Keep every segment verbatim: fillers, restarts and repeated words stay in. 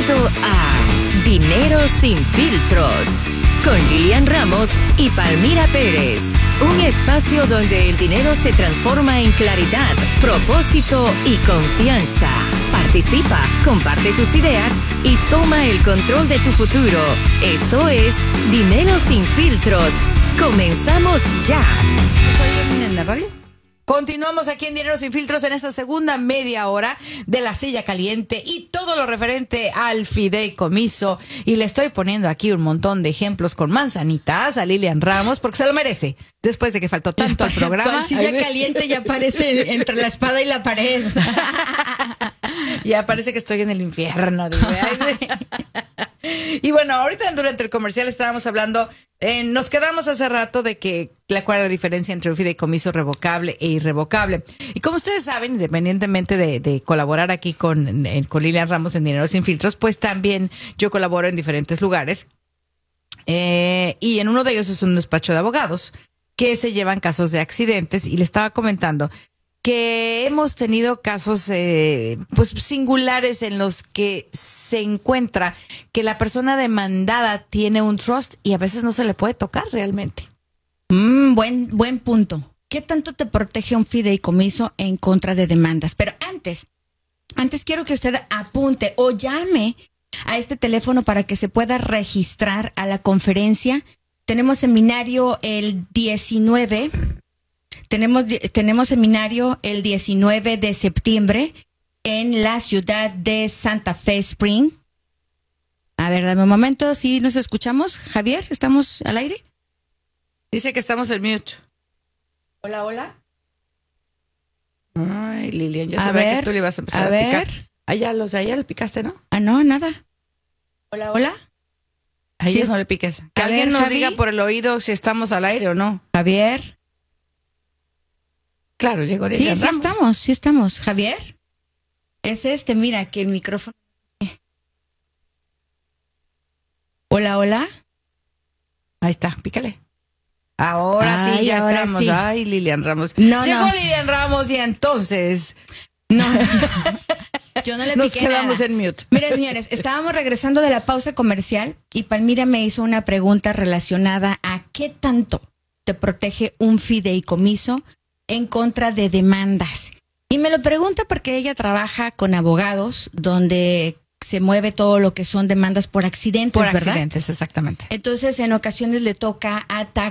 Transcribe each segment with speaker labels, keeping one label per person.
Speaker 1: Bienvenido a Dinero sin Filtros con Lilian Ramos y Palmira Pérez. Un espacio donde el dinero se transforma en claridad, propósito y confianza. Participa, comparte tus ideas y toma el control de tu futuro. Esto es Dinero sin Filtros. Comenzamos ya.
Speaker 2: ¿Soy en la radio? Continuamos aquí en Dinero sin Filtros en esta segunda media hora de la silla caliente y todo lo referente al fideicomiso. Y le estoy poniendo aquí un montón de ejemplos con manzanitas a Lilian Ramos porque se lo merece. Después de que faltó tanto al programa.
Speaker 3: La silla caliente ya aparece entre la espada y la pared.
Speaker 2: Ya parece que estoy en el infierno. Digo, y bueno, ahorita durante el comercial estábamos hablando, eh, nos quedamos hace rato de que cuál es la diferencia entre un fideicomiso revocable e irrevocable. Y como ustedes saben, independientemente de, de colaborar aquí con, en, con Lilian Ramos en Dinero sin Filtros, pues también yo colaboro en diferentes lugares. Eh, y en uno de ellos es un despacho de abogados que se llevan casos de accidentes. Y le estaba comentando que hemos tenido casos eh, pues singulares en los que se encuentra que la persona demandada tiene un trust y a veces no se le puede tocar realmente.
Speaker 3: Mm, buen, buen punto. ¿Qué tanto te protege un fideicomiso en contra de demandas? Pero antes, antes quiero que usted apunte o llame a este teléfono para que se pueda registrar a la conferencia. Tenemos seminario el diecinueve. Tenemos, tenemos seminario el diecinueve de septiembre en la ciudad de Santa Fe Spring. A ver, dame un momento, ¿sí nos escuchamos? Javier, ¿estamos al aire?
Speaker 2: Dice que estamos en mute.
Speaker 3: Hola, hola.
Speaker 2: Ay, Lilian, yo
Speaker 3: a
Speaker 2: sabía
Speaker 3: ver,
Speaker 2: que tú le ibas a empezar a,
Speaker 3: a
Speaker 2: picar.
Speaker 3: ver.
Speaker 2: Allá, los de allá le picaste, ¿no?
Speaker 3: Ah, no, nada. Hola, hola.
Speaker 2: A ellos
Speaker 3: Sí,
Speaker 2: no le piques. Que
Speaker 3: a
Speaker 2: alguien
Speaker 3: ver,
Speaker 2: nos
Speaker 3: Javi.
Speaker 2: diga por el oído si estamos al aire o no.
Speaker 3: Javier.
Speaker 2: Claro, llegó
Speaker 3: Sí,
Speaker 2: Lilian
Speaker 3: sí
Speaker 2: Ramos.
Speaker 3: estamos, sí estamos. Javier. Es este, mira, que el micrófono. Hola, hola.
Speaker 2: Ahí está, pícale. Ahora
Speaker 3: Ay,
Speaker 2: sí, ya
Speaker 3: ahora
Speaker 2: estamos.
Speaker 3: sí.
Speaker 2: Ay, Lilian Ramos.
Speaker 3: No,
Speaker 2: Llegó
Speaker 3: no.
Speaker 2: Lilian Ramos y entonces
Speaker 3: No, yo no le
Speaker 2: nos
Speaker 3: piqué
Speaker 2: quedamos
Speaker 3: nada.
Speaker 2: en mute.
Speaker 3: Mire, señores, estábamos regresando de la pausa comercial y Palmira me hizo una pregunta relacionada a qué tanto te protege un fideicomiso en contra de demandas. Y me lo pregunta porque ella trabaja con abogados donde se mueve todo lo que son demandas por accidentes,
Speaker 2: Por
Speaker 3: ¿verdad?
Speaker 2: accidentes, exactamente.
Speaker 3: Entonces, en ocasiones le toca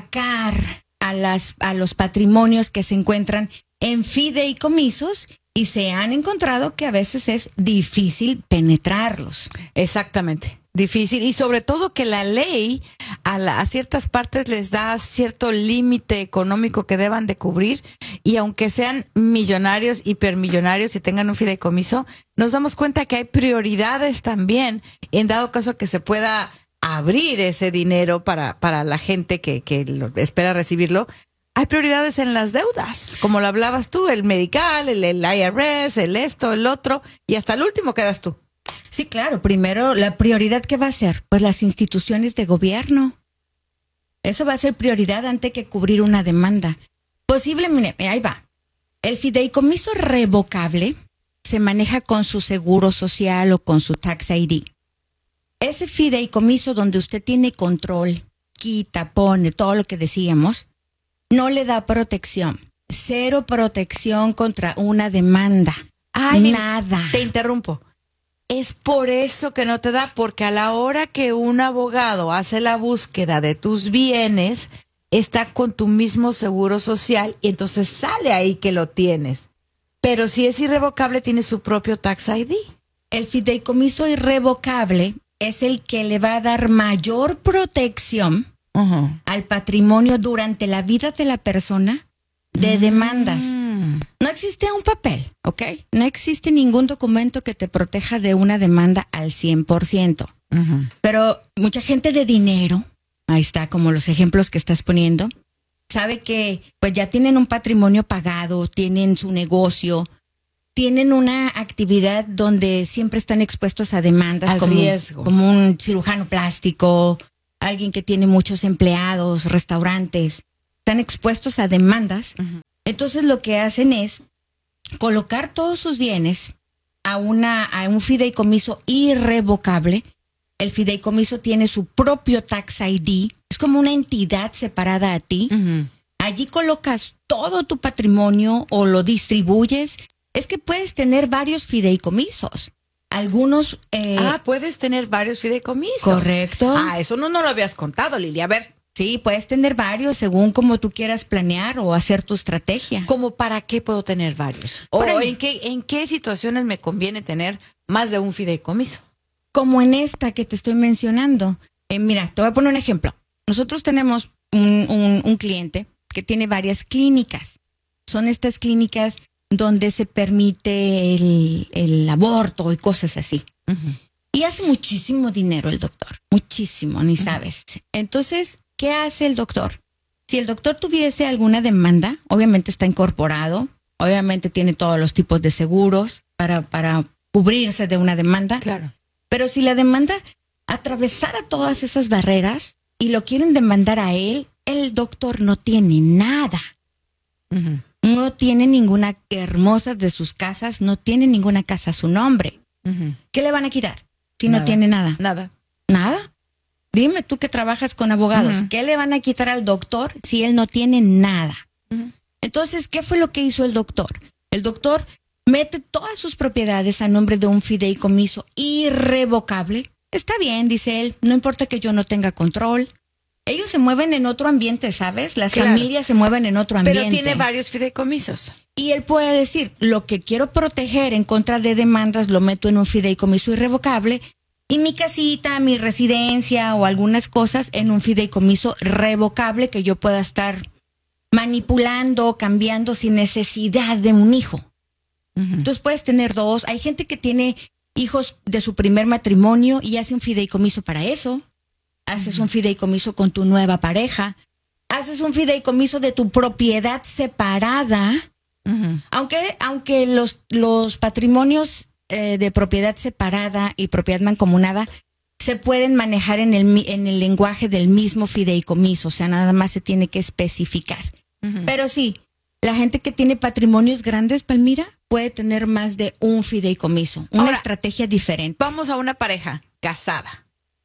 Speaker 3: atacar a las a los patrimonios que se encuentran en fideicomisos y se han encontrado que a veces es difícil penetrarlos.
Speaker 2: Exactamente. Difícil. Y sobre todo que la ley a, la, a ciertas partes les da cierto límite económico que deban de cubrir. Y aunque sean millonarios, hipermillonarios y tengan un fideicomiso, nos damos cuenta que hay prioridades también en dado caso que se pueda abrir ese dinero para, para la gente que, que lo, espera recibirlo. Hay prioridades en las deudas, como lo hablabas tú, el medical, el, el I R S, el esto, el otro, y hasta el último quedas tú.
Speaker 3: Sí, claro. Primero, la prioridad, ¿qué va a ser? Pues las instituciones de gobierno. Eso va a ser prioridad antes que cubrir una demanda. Posiblemente, ahí va. El fideicomiso revocable se maneja con su seguro social o con su tax I D. Ese fideicomiso donde usted tiene control, quita, pone, todo lo que decíamos, no le da protección. Cero protección contra una demanda.
Speaker 2: Ay,
Speaker 3: nada.
Speaker 2: Te interrumpo. Es por eso que no te da, porque a la hora que un abogado hace la búsqueda de tus bienes, está con tu mismo seguro social y entonces sale ahí que lo tienes. Pero si es irrevocable, tiene su propio tax I D.
Speaker 3: El fideicomiso irrevocable es el que le va a dar mayor protección
Speaker 2: Uh-huh.
Speaker 3: al patrimonio durante la vida de la persona de demandas.
Speaker 2: Mm.
Speaker 3: No existe un papel, ¿ok? No existe ningún documento que te proteja de una demanda al cien por ciento.
Speaker 2: Uh-huh.
Speaker 3: Pero mucha gente de dinero, ahí está, como los ejemplos que estás poniendo, sabe que pues ya tienen un patrimonio pagado, tienen su negocio, tienen una actividad donde siempre están expuestos a demandas
Speaker 2: Al
Speaker 3: como,
Speaker 2: riesgo.
Speaker 3: como un cirujano plástico, alguien que tiene muchos empleados, restaurantes, están expuestos a demandas. Uh-huh. Entonces lo que hacen es colocar todos sus bienes a, una, a un fideicomiso irrevocable, el fideicomiso tiene su propio tax I D, es como una entidad separada a ti.
Speaker 2: Ujú.
Speaker 3: Allí colocas todo tu patrimonio o lo distribuyes. Es que puedes tener varios fideicomisos. Algunos... Eh,
Speaker 2: Ah, puedes tener varios fideicomisos.
Speaker 3: Correcto.
Speaker 2: Ah, eso no, no lo habías contado, Lili. A ver,
Speaker 3: sí, puedes tener varios según como tú quieras planear o hacer tu estrategia.
Speaker 2: ¿cómo para qué puedo tener varios? ¿O
Speaker 3: Por ahí.
Speaker 2: en qué, en qué situaciones me conviene tener más de un fideicomiso?
Speaker 3: Como en esta que te estoy mencionando. Eh, mira, te voy a poner un ejemplo. Nosotros tenemos un, un, un cliente que tiene varias clínicas. Son estas clínicas donde se permite el, el aborto y cosas así.
Speaker 2: Uh-huh.
Speaker 3: Y hace muchísimo dinero el doctor, muchísimo, ni sabes. Entonces, ¿qué hace el doctor? Si el doctor tuviese alguna demanda, obviamente está incorporado, obviamente tiene todos los tipos de seguros para, para cubrirse de una demanda.
Speaker 2: Claro.
Speaker 3: Pero si la demanda atravesara todas esas barreras y lo quieren demandar a él, el doctor no tiene nada.
Speaker 2: Uh-huh.
Speaker 3: No tiene ninguna hermosa de sus casas, no tiene ninguna casa a su nombre.
Speaker 2: Uh-huh.
Speaker 3: ¿Qué le van a quitar si
Speaker 2: Nada.
Speaker 3: no tiene nada?
Speaker 2: Nada.
Speaker 3: ¿Nada? Dime tú que trabajas con abogados,
Speaker 2: Uh-huh.
Speaker 3: ¿qué le van a quitar al doctor si él no tiene nada?
Speaker 2: Uh-huh.
Speaker 3: Entonces, ¿qué fue lo que hizo el doctor? El doctor mete todas sus propiedades a nombre de un fideicomiso irrevocable. Está bien, dice él, no importa que yo no tenga control. Ellos se mueven en otro ambiente, ¿sabes? Las
Speaker 2: Claro.
Speaker 3: familias se mueven en otro ambiente.
Speaker 2: Pero tiene varios fideicomisos.
Speaker 3: Y él puede decir, lo que quiero proteger en contra de demandas lo meto en un fideicomiso irrevocable y mi casita, mi residencia o algunas cosas en un fideicomiso revocable que yo pueda estar manipulando, cambiando sin necesidad de un hijo.
Speaker 2: Uh-huh.
Speaker 3: Entonces puedes tener dos. Hay gente que tiene hijos de su primer matrimonio y hace un fideicomiso para eso. Haces un fideicomiso con tu nueva pareja. Haces un fideicomiso de tu propiedad separada.
Speaker 2: Uh-huh.
Speaker 3: Aunque, aunque los, los patrimonios eh, de propiedad separada y propiedad mancomunada se pueden manejar en el, mi- en el lenguaje del mismo fideicomiso. O sea, nada más se tiene que especificar.
Speaker 2: Uh-huh.
Speaker 3: Pero sí, la gente que tiene patrimonios grandes, Palmira, puede tener más de un fideicomiso. Una
Speaker 2: Ahora,
Speaker 3: estrategia diferente.
Speaker 2: Vamos a una pareja casada.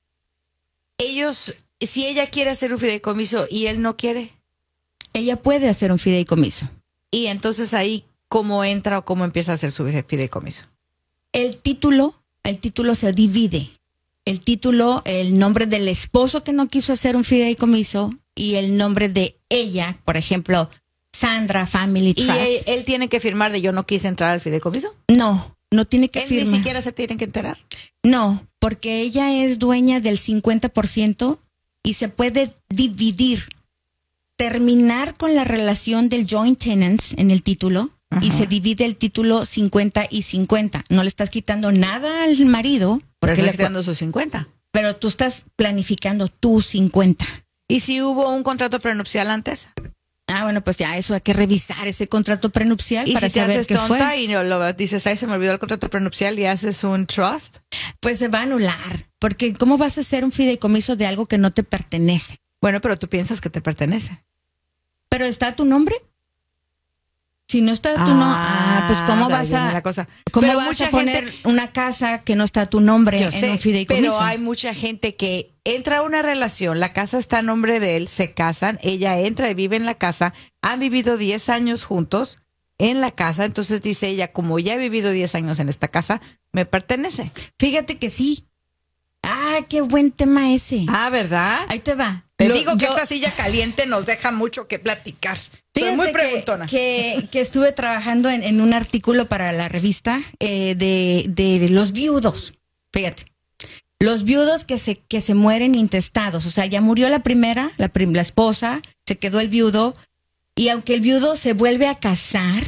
Speaker 2: Ellos, si ella quiere hacer un fideicomiso y él no quiere,
Speaker 3: Ella puede hacer un fideicomiso.
Speaker 2: y entonces ahí, ¿cómo entra o cómo empieza a hacer su fideicomiso?
Speaker 3: El título, el título se divide. El título, el nombre del esposo que no quiso hacer un fideicomiso y el nombre de ella, por ejemplo, Sandra Family
Speaker 2: ¿Y
Speaker 3: Trust.
Speaker 2: él, él tiene que firmar de yo no quise entrar al fideicomiso?
Speaker 3: No, no tiene que
Speaker 2: Él ni
Speaker 3: firmar.
Speaker 2: siquiera se tiene que enterar.
Speaker 3: No, porque ella es dueña del cincuenta por ciento y se puede dividir, terminar con la relación del joint tenants en el título.
Speaker 2: Ajá.
Speaker 3: Y se divide el título cincuenta y cincuenta. No le estás quitando nada al marido,
Speaker 2: Porque
Speaker 3: porque
Speaker 2: le
Speaker 3: le,
Speaker 2: está dando sus cincuenta.
Speaker 3: pero tú estás planificando tus cincuenta.
Speaker 2: ¿Y si hubo un contrato prenupcial antes?
Speaker 3: Ah, bueno, pues ya eso hay que revisar ese contrato prenupcial
Speaker 2: ¿Y
Speaker 3: para
Speaker 2: si te
Speaker 3: saber
Speaker 2: haces
Speaker 3: qué
Speaker 2: tonta
Speaker 3: fue.
Speaker 2: y no, lo dices, ay, se me olvidó el contrato prenupcial y haces un trust?
Speaker 3: Pues se va a anular, porque ¿cómo vas a hacer un fideicomiso de algo que no te pertenece?
Speaker 2: Bueno, pero tú piensas que te pertenece.
Speaker 3: ¿Pero está tu nombre? Si no está tu nombre, ah, pues ¿cómo
Speaker 2: de ahí
Speaker 3: vas
Speaker 2: viene
Speaker 3: a,
Speaker 2: la cosa.
Speaker 3: ¿cómo
Speaker 2: Pero
Speaker 3: vas
Speaker 2: mucha
Speaker 3: a poner
Speaker 2: gente-
Speaker 3: una casa que no está tu nombre
Speaker 2: Yo
Speaker 3: en
Speaker 2: sé,
Speaker 3: un fideicomiso?
Speaker 2: pero hay mucha gente que entra a una relación, la casa está a nombre de él, se casan, ella entra y vive en la casa, han vivido diez años juntos en la casa, entonces dice ella, como ya he vivido diez años en esta casa, me pertenece.
Speaker 3: Fíjate que sí. Ah, qué buen tema ese.
Speaker 2: Ah, ¿verdad?
Speaker 3: Ahí te va.
Speaker 2: Te
Speaker 3: Lo-
Speaker 2: digo que
Speaker 3: yo-
Speaker 2: esta silla caliente nos deja mucho que platicar. Soy
Speaker 3: Fíjate
Speaker 2: muy
Speaker 3: que-
Speaker 2: preguntona.
Speaker 3: Que, que estuve trabajando en, en un artículo para la revista eh, de, de los viudos. Fíjate. Los viudos que se, que se mueren intestados. O sea, ya murió la primera, la, prim- la esposa, se quedó el viudo. Y aunque el viudo se vuelve a casar,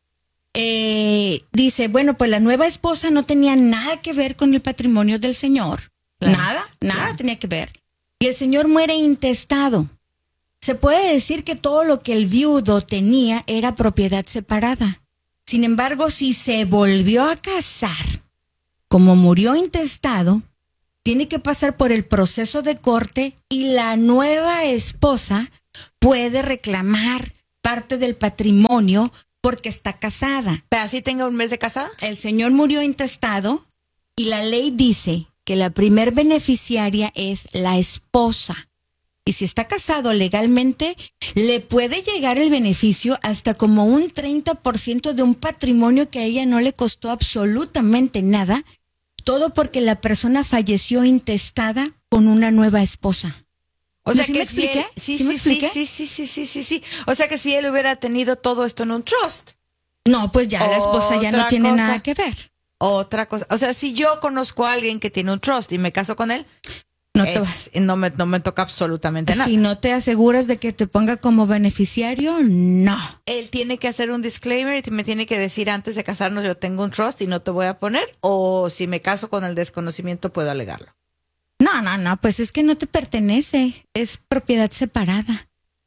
Speaker 3: eh, dice, bueno, pues la nueva esposa no tenía nada que ver con el patrimonio del señor.
Speaker 2: Claro,
Speaker 3: Nada, nada
Speaker 2: claro.
Speaker 3: tenía que ver. Y el señor muere intestado. Se puede decir que todo lo que el viudo tenía era propiedad separada. Sin embargo, si se volvió a casar, como murió intestado, tiene que pasar por el proceso de corte y la nueva esposa puede reclamar parte del patrimonio porque está casada.
Speaker 2: ¿Pero así tenga un mes de casada?
Speaker 3: El señor murió intestado y la ley dice que la primer beneficiaria es la esposa. Y si está casado legalmente, le puede llegar el beneficio hasta como un treinta por ciento de un patrimonio que a ella no le costó absolutamente nada, todo porque la persona falleció intestada con una nueva esposa.
Speaker 2: O sea
Speaker 3: ¿Sí
Speaker 2: que
Speaker 3: me
Speaker 2: si
Speaker 3: expliqué?
Speaker 2: él- sí,
Speaker 3: ¿Sí me
Speaker 2: sí, sí,
Speaker 3: expliqué?
Speaker 2: sí, sí, sí, sí, sí, sí. O sea que si él hubiera tenido todo esto en un trust.
Speaker 3: No, pues ya la esposa ya no
Speaker 2: Otra
Speaker 3: tiene
Speaker 2: cosa.
Speaker 3: nada que ver.
Speaker 2: Otra cosa. O sea, si yo conozco a alguien que tiene un trust y me caso con él,
Speaker 3: No te,
Speaker 2: es- no, me, no me toca absolutamente nada.
Speaker 3: si no te aseguras de que te ponga como beneficiario, no.
Speaker 2: Él tiene que hacer un disclaimer y me tiene que decir antes de casarnos yo tengo un trust y no te voy a poner, o si me caso con el desconocimiento puedo alegarlo.
Speaker 3: No, no, no, pues es que no te pertenece, es propiedad separada.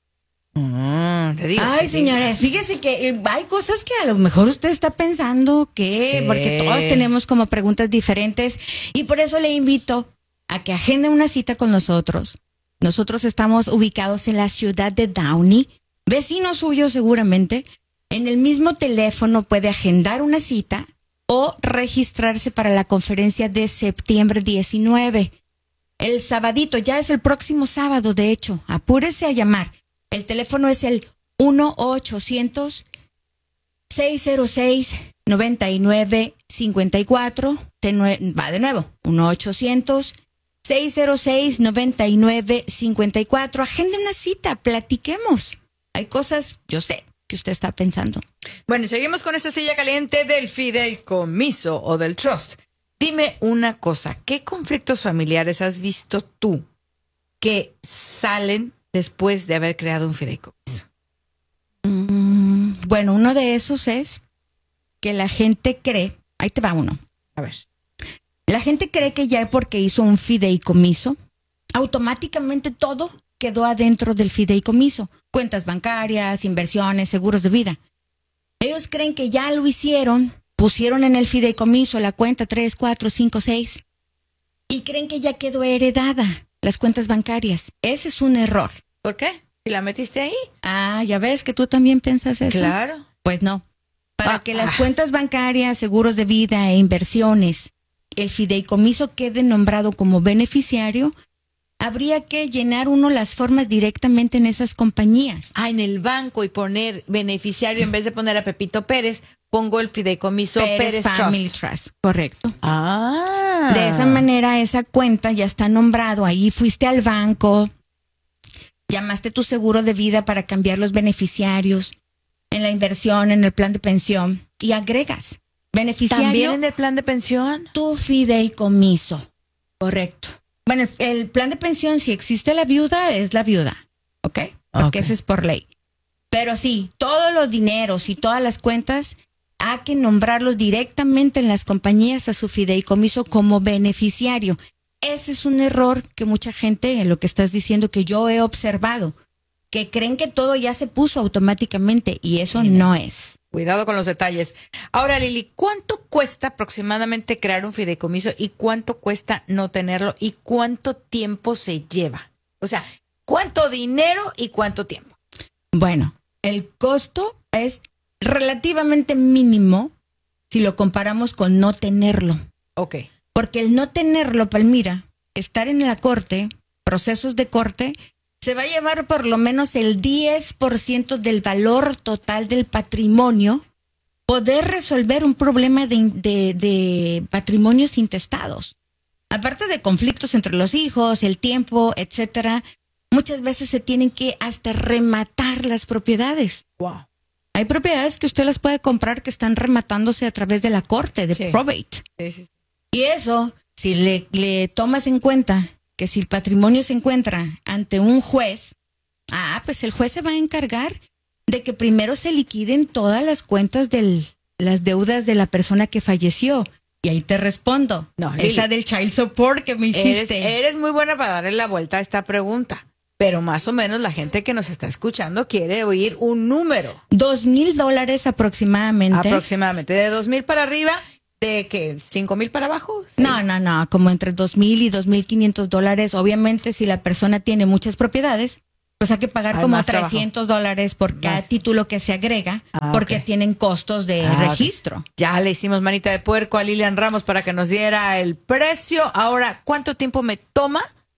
Speaker 2: Mm, te digo,
Speaker 3: Ay,
Speaker 2: te digo.
Speaker 3: señores, fíjese que eh, hay cosas que a lo mejor usted está pensando que,
Speaker 2: Sí.
Speaker 3: porque todos tenemos como preguntas diferentes y por eso le invito a que agende una cita con nosotros. Nosotros estamos ubicados en la ciudad de Downey, vecino suyo seguramente. En el mismo teléfono puede agendar una cita o registrarse para la conferencia de septiembre diecinueve. El sabadito, ya es el próximo sábado, de hecho. Apúrese a llamar. El teléfono es el uno ochocientos, seiscientos seis, noventa y nueve cincuenta y cuatro. De nue- va de nuevo. uno ochocientos, seiscientos seis, noventa y nueve cincuenta y cuatro. Agende una cita, platiquemos. Hay cosas, yo sé, que usted está pensando.
Speaker 2: Bueno, y seguimos con esta silla caliente del fideicomiso o del trust. Dime una cosa, ¿qué conflictos familiares has visto tú que salen después de haber creado un fideicomiso?
Speaker 3: Mm, bueno, uno de esos es que la gente cree, ahí te va uno.
Speaker 2: A ver.
Speaker 3: La gente cree que ya porque hizo un fideicomiso, automáticamente todo quedó adentro del fideicomiso. Cuentas bancarias, inversiones, seguros de vida. Ellos creen que ya lo hicieron, pusieron en el fideicomiso la cuenta tres, cuatro, cinco, seis y creen que ya quedó heredada las cuentas bancarias. Ese es un error.
Speaker 2: ¿Por qué? ¿Si la metiste ahí?
Speaker 3: Ah, ya ves que tú también piensas eso.
Speaker 2: Claro.
Speaker 3: Pues no. Para
Speaker 2: Ah,
Speaker 3: que las
Speaker 2: ah.
Speaker 3: cuentas bancarias, seguros de vida e inversiones, el fideicomiso quede nombrado como beneficiario, habría que llenar uno las formas directamente en esas compañías.
Speaker 2: Ah, en el banco y poner beneficiario en vez de poner a Pepito Pérez, pongo el fideicomiso Pérez,
Speaker 3: Pérez Family
Speaker 2: Trust.
Speaker 3: Trust. Correcto.
Speaker 2: Ah.
Speaker 3: De esa manera, esa cuenta ya está nombrado. Ahí fuiste al banco, llamaste tu seguro de vida para cambiar los beneficiarios en la inversión, en el plan de pensión y agregas beneficiario.
Speaker 2: ¿También en el plan de pensión?
Speaker 3: Tu fideicomiso. Correcto. Bueno, el, el plan de pensión, si existe la viuda, es la viuda. ¿Ok? Porque
Speaker 2: Ok.
Speaker 3: ese es por ley. Pero sí, todos los dineros y todas las cuentas hay que nombrarlos directamente en las compañías a su fideicomiso como beneficiario. Ese es un error que mucha gente, en lo que estás diciendo, que yo he observado, que creen que todo ya se puso automáticamente y eso no es.
Speaker 2: Cuidado con los detalles. Ahora, Lili, ¿cuánto cuesta aproximadamente crear un fideicomiso y cuánto cuesta no tenerlo y cuánto tiempo se lleva? O sea, ¿cuánto dinero y cuánto tiempo?
Speaker 3: Bueno, el costo es relativamente mínimo si lo comparamos con no tenerlo.
Speaker 2: Ok.
Speaker 3: Porque el no tenerlo, Palmira, estar en la corte, procesos de corte, se va a llevar por lo menos el diez por ciento del valor total del patrimonio, poder resolver un problema de, de, de patrimonios intestados. Aparte de conflictos entre los hijos, el tiempo, etcétera, muchas veces se tienen que hasta rematar las propiedades.
Speaker 2: Wow.
Speaker 3: Hay propiedades que usted las puede comprar que están rematándose a través de la corte, de
Speaker 2: Sí.
Speaker 3: probate.
Speaker 2: Sí, sí.
Speaker 3: Y eso, si le, le tomas en cuenta que si el patrimonio se encuentra ante un juez, ah, pues el juez se va a encargar de que primero se liquiden todas las cuentas de las deudas de la persona que falleció. Y ahí te respondo.
Speaker 2: No, Lili.
Speaker 3: Esa del child support que me
Speaker 2: Eres,
Speaker 3: hiciste.
Speaker 2: eres muy buena para darle la vuelta a esta pregunta, pero más o menos la gente que nos está escuchando quiere oír un número.
Speaker 3: Dos mil dólares aproximadamente.
Speaker 2: Aproximadamente. De dos mil para arriba, ¿de qué? ¿Cinco mil para abajo? Sí.
Speaker 3: No, no, no, como entre dos mil y dos mil quinientos dólares. Obviamente, si la persona tiene muchas propiedades, pues hay que pagar
Speaker 2: Hay
Speaker 3: como
Speaker 2: más
Speaker 3: trescientos dólares por cada
Speaker 2: Más.
Speaker 3: título que se agrega,
Speaker 2: Ah,
Speaker 3: porque
Speaker 2: ok.
Speaker 3: tienen costos de
Speaker 2: Ah, ok.
Speaker 3: registro.
Speaker 2: Ya le hicimos manita de puerco a Lilian Ramos para que nos diera el precio. Ahora, ¿cuánto tiempo me toma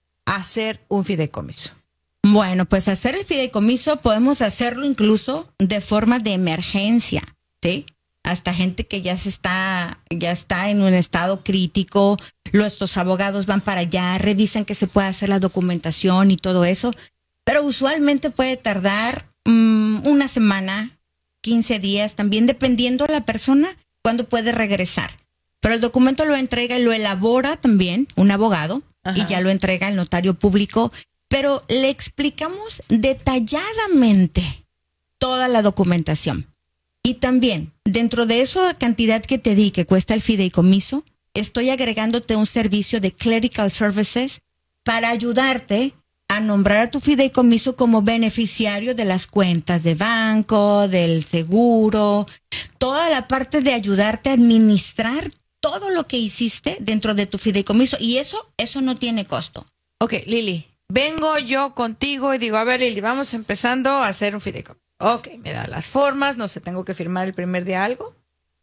Speaker 2: hacer un fideicomiso?
Speaker 3: Bueno, pues hacer el fideicomiso podemos hacerlo incluso de forma de emergencia, ¿sí? Hasta gente que ya se está, ya está en un estado crítico, nuestros abogados van para allá, revisan que se pueda hacer la documentación y todo eso, pero usualmente puede tardar um, una semana, quince días, también dependiendo de la persona cuándo puede regresar. Pero el documento lo entrega y lo elabora también un abogado. Ajá. Y ya lo entrega el notario público, pero le explicamos detalladamente toda la documentación. Y también, dentro de esa cantidad que te di que cuesta el fideicomiso, estoy agregándote un servicio de Clerical Services para ayudarte a nombrar a tu fideicomiso como beneficiario de las cuentas de banco, del seguro, toda la parte de ayudarte a administrar todo lo que hiciste dentro de tu fideicomiso. Y eso, eso no tiene costo.
Speaker 2: Ok, Lili, vengo yo contigo y digo, a ver, Lili, vamos empezando a hacer un fideicomiso. Ok, me da las formas, no sé, tengo que firmar el primer día algo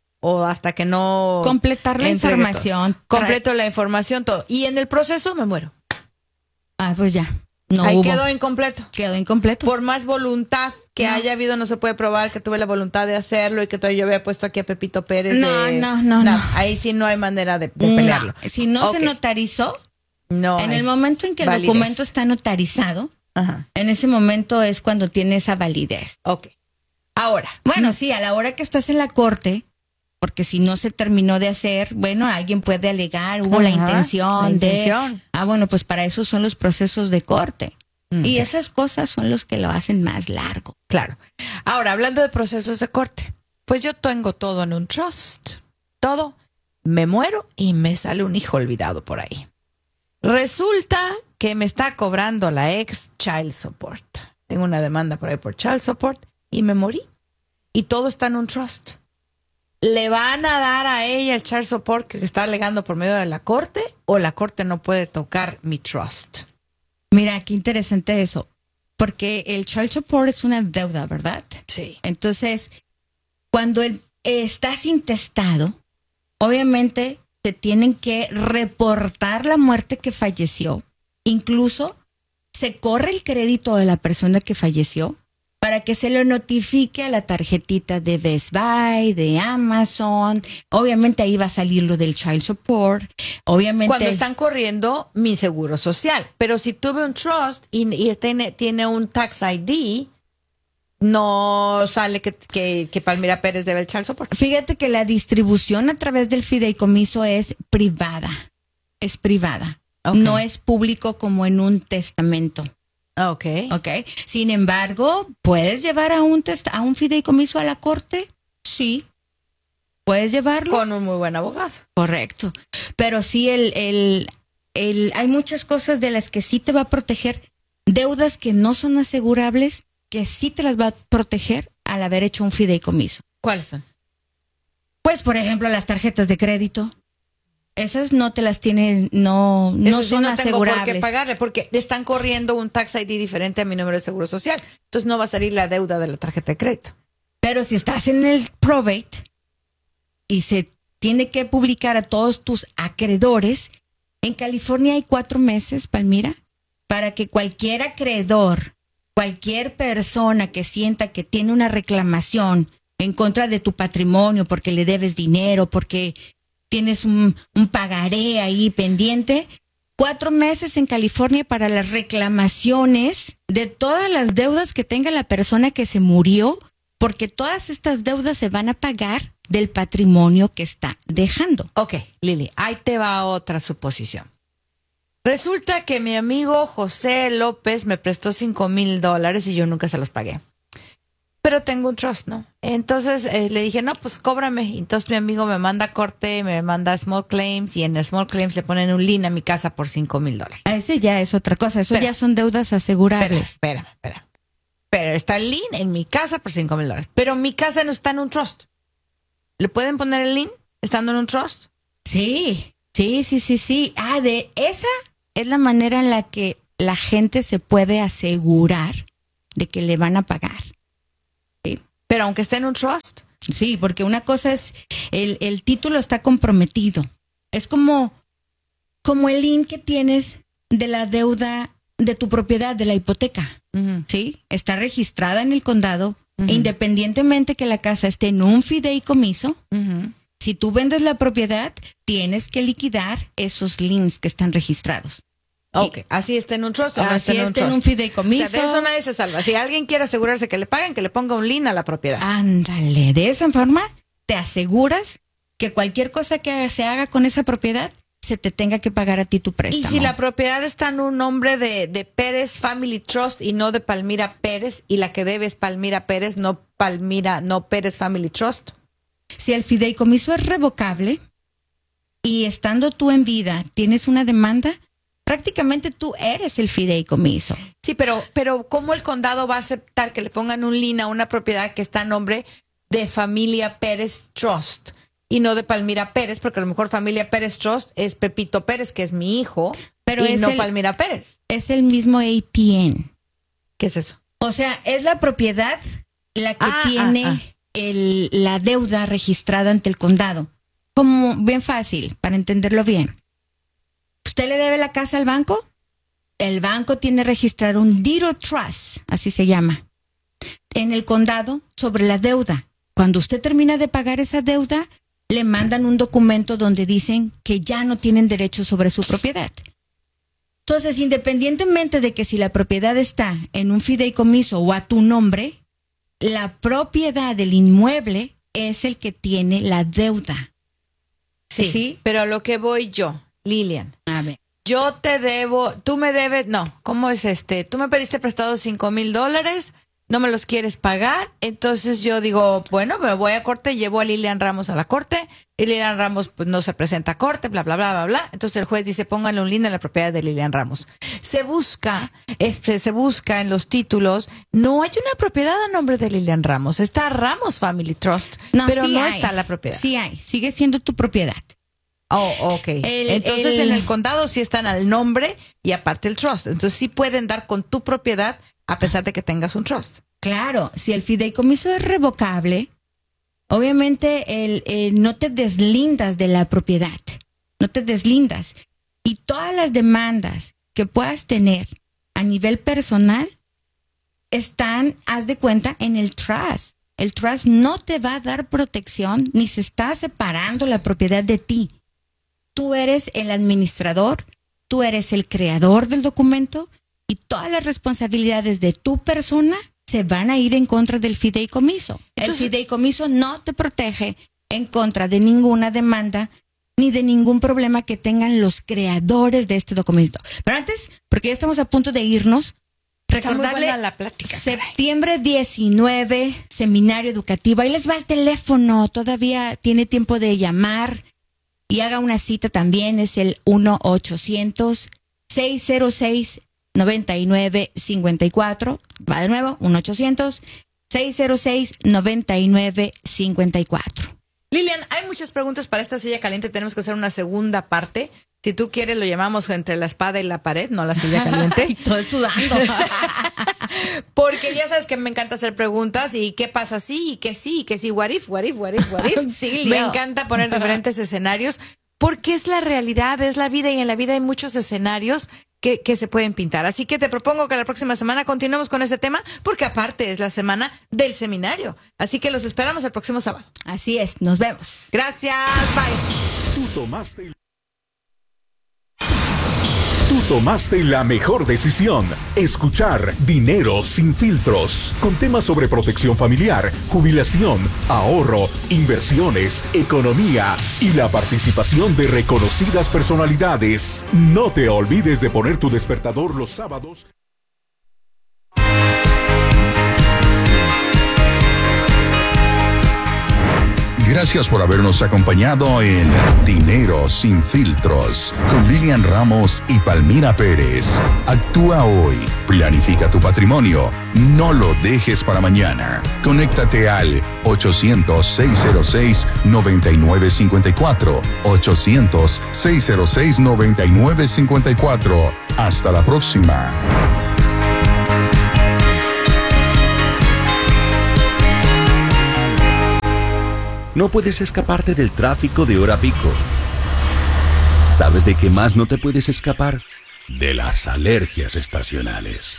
Speaker 2: o hasta que no...
Speaker 3: Completar la
Speaker 2: entregue
Speaker 3: información.
Speaker 2: todo. Completo la información, todo. Y en el proceso me muero.
Speaker 3: Ah, pues ya. No
Speaker 2: Ahí
Speaker 3: hubo.
Speaker 2: quedó incompleto.
Speaker 3: Quedó incompleto.
Speaker 2: Por más voluntad que
Speaker 3: No.
Speaker 2: haya habido, no se puede probar que tuve la voluntad de hacerlo y que todavía yo había puesto aquí a Pepito Pérez.
Speaker 3: No,
Speaker 2: de...
Speaker 3: no, no, no.
Speaker 2: Ahí sí no hay manera de, de pelearlo.
Speaker 3: No. Si no
Speaker 2: Ok.
Speaker 3: se notarizó,
Speaker 2: No
Speaker 3: en
Speaker 2: hay
Speaker 3: el momento en que el
Speaker 2: validez.
Speaker 3: documento está notarizado,
Speaker 2: Ajá.
Speaker 3: en ese momento es cuando tiene esa validez.
Speaker 2: Ok. Ahora.
Speaker 3: Bueno, sí, a la hora que estás en la corte, porque si no se terminó de hacer, bueno, alguien puede alegar, hubo la
Speaker 2: Ajá,
Speaker 3: intención
Speaker 2: la
Speaker 3: de...
Speaker 2: intención.
Speaker 3: Ah, bueno, pues para eso son los procesos de corte.
Speaker 2: Ok.
Speaker 3: Y esas cosas son los que lo hacen más largo.
Speaker 2: Claro. Ahora, hablando de procesos de corte, pues yo tengo todo en un trust. Todo. Me muero y me sale un hijo olvidado por ahí. Resulta que me está cobrando la ex child support. Tengo una demanda por ahí por child support y me morí. Y todo está en un trust. ¿Le van a dar a ella el child support que está alegando por medio de la corte o la corte no puede tocar mi trust?
Speaker 3: Mira, qué interesante eso, porque el child support es una deuda, ¿verdad?
Speaker 2: Sí.
Speaker 3: Entonces, cuando el, estás intestado, obviamente te tienen que reportar la muerte que falleció. Incluso se corre el crédito de la persona que falleció para que se lo notifique a la tarjetita de Best Buy, de Amazon. Obviamente ahí va a salir lo del child support. Obviamente
Speaker 2: Cuando están corriendo mi seguro social. Pero si tuve un trust y, y tiene, tiene un tax I D, no sale que, que, que Palmira Pérez debe el child support.
Speaker 3: Fíjate que la distribución a través del fideicomiso es privada. Es privada.
Speaker 2: Ok.
Speaker 3: No es público como en un testamento.
Speaker 2: Ok.
Speaker 3: ¿Ok? Sin embargo, ¿puedes llevar a un, test- a un fideicomiso a la corte? Sí. ¿Puedes llevarlo?
Speaker 2: Con un muy buen abogado.
Speaker 3: Correcto. Pero sí, el, el, el, hay muchas cosas de las que sí te va a proteger. Deudas que no son asegurables, que sí te las va a proteger al haber hecho un fideicomiso.
Speaker 2: ¿Cuáles son?
Speaker 3: Pues, por ejemplo, las tarjetas de crédito. Esas no te las tienen, no, no
Speaker 2: Eso sí,
Speaker 3: son
Speaker 2: no tengo por qué
Speaker 3: asegurables.
Speaker 2: pagarle porque le están corriendo un tax I D diferente a mi número de seguro social. Entonces no va a salir la deuda de la tarjeta de crédito.
Speaker 3: Pero si estás en el probate y se tiene que publicar a todos tus acreedores, en California hay cuatro meses, Palmira, para que cualquier acreedor, cualquier persona que sienta que tiene una reclamación en contra de tu patrimonio porque le debes dinero, porque tienes un, un pagaré ahí pendiente, cuatro meses en California para las reclamaciones de todas las deudas que tenga la persona que se murió, porque todas estas deudas se van a pagar del patrimonio que está dejando.
Speaker 2: Ok, Lili, ahí te va otra suposición. Resulta que mi amigo José López me prestó cinco mil dólares y yo nunca se los pagué. Pero tengo un trust, ¿no? Entonces eh, le dije, no, pues cóbrame. Entonces mi amigo me manda corte, me manda small claims y en small claims le ponen un lien a mi casa por cinco mil dólares.
Speaker 3: A ese ya es otra cosa, eso
Speaker 2: Espera.
Speaker 3: ya son deudas
Speaker 2: Espera,
Speaker 3: asegurables.
Speaker 2: espérame, espérame. Pero está el lien en mi casa por cinco mil dólares. Pero mi casa no está en un trust. ¿Le pueden poner el lien estando en un trust?
Speaker 3: Sí, sí, sí, sí, sí. Ah, de esa es la manera en la que la gente se puede asegurar de que le van a pagar. ¿Sí?
Speaker 2: Pero aunque esté en un trust.
Speaker 3: Sí, porque una cosa es, el, el título está comprometido. Es como, como el lien que tienes de la deuda de tu propiedad, de la hipoteca.
Speaker 2: Uh-huh.
Speaker 3: ¿Sí? Está registrada en el condado,
Speaker 2: uh-huh.
Speaker 3: e independientemente que la casa esté en un fideicomiso,
Speaker 2: Uh-huh.
Speaker 3: si tú vendes la propiedad, tienes que liquidar esos liens que están registrados.
Speaker 2: Ok, así está en un trust. O no
Speaker 3: Así
Speaker 2: está en un,
Speaker 3: está en
Speaker 2: trust?
Speaker 3: un fideicomiso.
Speaker 2: O sea, de eso nadie se salva. Si alguien quiere asegurarse que le paguen, que le ponga un lien a la propiedad.
Speaker 3: Ándale, de esa forma te aseguras que cualquier cosa que se haga con esa propiedad se te tenga que pagar a ti tu préstamo.
Speaker 2: Y si la propiedad está en un nombre de, de Pérez Family Trust y no de Palmira Pérez, y la que debe es Palmira Pérez, no Palmira, no Pérez Family Trust.
Speaker 3: Si el fideicomiso es revocable y estando tú en vida tienes una demanda, prácticamente tú eres el fideicomiso.
Speaker 2: Sí, pero, pero ¿cómo el condado va a aceptar que le pongan un lien a una propiedad que está a nombre de Familia Pérez Trust y no de Palmira Pérez? Porque a lo mejor Familia Pérez Trust es Pepito Pérez, que es mi hijo,
Speaker 3: Pero
Speaker 2: y
Speaker 3: es
Speaker 2: no
Speaker 3: el-
Speaker 2: Palmira Pérez.
Speaker 3: Es el mismo A P N.
Speaker 2: ¿Qué es eso?
Speaker 3: O sea, es la propiedad la que
Speaker 2: Ah,
Speaker 3: tiene
Speaker 2: ah, ah.
Speaker 3: El, la deuda registrada ante el condado. Como bien fácil, para entenderlo bien. ¿Usted le debe la casa al banco? El banco tiene que registrar un deed of trust, así se llama, en el condado sobre la deuda. Cuando usted termina de pagar esa deuda, le mandan un documento donde dicen que ya no tienen derecho sobre su propiedad. Entonces, independientemente de que si la propiedad está en un fideicomiso o a tu nombre, la propiedad del inmueble es el que tiene la deuda.
Speaker 2: Sí,
Speaker 3: ¿Sí?
Speaker 2: pero a lo que voy yo, Lilian.
Speaker 3: A ver.
Speaker 2: Yo te debo, tú me debes, no, ¿cómo es este? Tú me pediste prestado cinco mil dólares, no me los quieres pagar, entonces yo digo, bueno, me voy a corte, llevo a Lilian Ramos a la corte, y Lilian Ramos pues no se presenta a corte, bla, bla, bla, bla, bla. Entonces el juez dice, pónganle un lien en la propiedad de Lilian Ramos. Se busca, este, se busca en los títulos, no hay una propiedad a nombre de Lilian Ramos, está Ramos Family Trust, pero
Speaker 3: sí
Speaker 2: no
Speaker 3: hay.
Speaker 2: está la propiedad.
Speaker 3: Sí hay, sigue siendo tu propiedad.
Speaker 2: Oh, ok.
Speaker 3: El-
Speaker 2: Entonces
Speaker 3: el-
Speaker 2: en el condado sí están al nombre y aparte el trust. Entonces sí pueden dar con tu propiedad a pesar de que tengas un trust.
Speaker 3: Claro, si el fideicomiso es revocable, obviamente el, el- no te deslindas de la propiedad, no te deslindas. Y todas las demandas que puedas tener a nivel personal están, haz de cuenta, en el trust. El trust no te va a dar protección ni se está separando la propiedad de ti. Tú eres el administrador, tú eres el creador del documento y todas las responsabilidades de tu persona se van a ir en contra del fideicomiso.
Speaker 2: Entonces-
Speaker 3: el fideicomiso no te protege en contra de ninguna demanda ni de ningún problema que tengan los creadores de este documento. Pero antes, porque ya estamos a punto de irnos,
Speaker 2: Está muy
Speaker 3: recordarle
Speaker 2: buena la plática, caray.
Speaker 3: septiembre diecinueve, seminario educativo. Ahí les va el teléfono, todavía tiene tiempo de llamar y haga una cita también, es el uno ochocientos, seis cero seis, nueve nueve cinco cuatro. Va de nuevo, uno ochocientos, seis cero seis, nueve nueve cinco cuatro.
Speaker 2: Lilian, hay muchas preguntas para esta silla caliente. Tenemos que hacer una segunda parte. Si tú quieres, lo llamamos entre la espada y la pared, no la silla caliente.
Speaker 3: Todo sudando.
Speaker 2: Porque ya sabes que me encanta hacer preguntas y qué pasa si, y qué sí, y qué sí, what if, what if, what if, what if.
Speaker 3: Sí,
Speaker 2: Me
Speaker 3: Leo.
Speaker 2: encanta poner diferentes escenarios porque es la realidad, es la vida y en la vida hay muchos escenarios que, que se pueden pintar. Así que te propongo que la próxima semana continuemos con ese tema porque aparte es la semana del seminario. Así que los esperamos el próximo sábado.
Speaker 3: Así es, nos vemos.
Speaker 2: Gracias, bye.
Speaker 4: Tú tomaste Tú tomaste la mejor decisión. Escuchar Dinero sin filtros. Con temas sobre protección familiar, jubilación, ahorro, inversiones, economía y la participación de reconocidas personalidades. No te olvides de poner tu despertador los sábados.
Speaker 5: Gracias por habernos acompañado en Dinero sin filtros con Lilian Ramos y Palmira Pérez. Actúa hoy, planifica tu patrimonio, no lo dejes para mañana. Conéctate al ochocientos, seis cero seis, nueve nueve cinco cuatro, ochocientos, seis cero seis, nueve nueve cinco cuatro. Hasta la próxima.
Speaker 6: No puedes escaparte del tráfico de hora pico. ¿Sabes de qué más no te puedes escapar? De las alergias estacionales.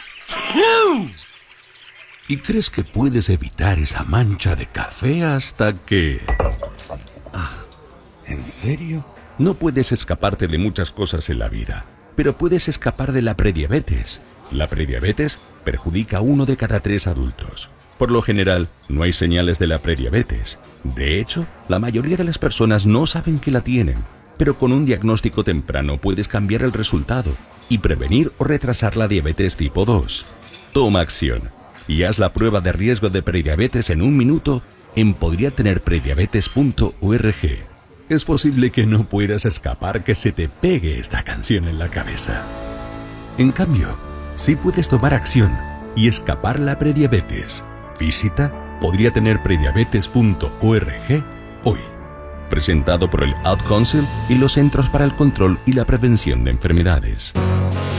Speaker 6: ¿Y crees que puedes evitar esa mancha de café hasta que... Ah, ¿en serio? No puedes escaparte de muchas cosas en la vida, pero puedes escapar de la prediabetes. La prediabetes perjudica a uno de cada tres adultos. Por lo general, no hay señales de la prediabetes. De hecho, la mayoría de las personas no saben que la tienen. Pero con un diagnóstico temprano puedes cambiar el resultado y prevenir o retrasar la diabetes tipo dos. Toma acción y haz la prueba de riesgo de prediabetes en un minuto en podría tener prediabetes punto org. Es posible que no puedas escapar que se te pegue esta canción en la cabeza. En cambio, sí puedes tomar acción y escapar la prediabetes. Visita podría tener prediabetes punto org hoy. Presentado por el Ad Council y los Centros para el Control y la Prevención de Enfermedades.